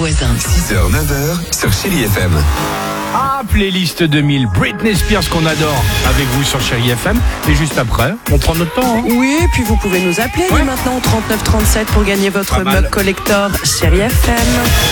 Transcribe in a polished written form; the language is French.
voisins. 6h, 9h sur Chérie FM. Ah, playlist 2000, Britney Spears qu'on adore avec vous sur Chérie FM. Et juste après, on prend notre temps. Hein. Oui, et puis vous pouvez nous appeler dès maintenant au 39 37 pour gagner votre mug collector Chérie FM.